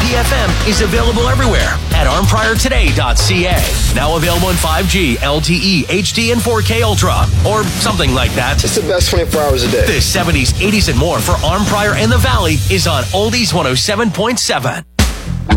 FM is available everywhere at armpriortoday.ca. Now available in 5G, LTE, HD, and 4K Ultra, or something like that. It's the best 24 hours a day. The 70s, 80s, and more for Arm Prior and the Valley is on Oldies 107.7.